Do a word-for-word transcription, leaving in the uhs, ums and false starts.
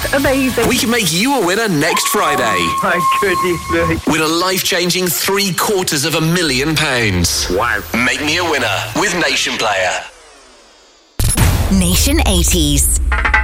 amazing. We can make you a winner next Friday. Oh, my goodness me. Win a life-changing three quarters of a million pounds. Wow. Make me a winner with Nation Player. Nation eighties.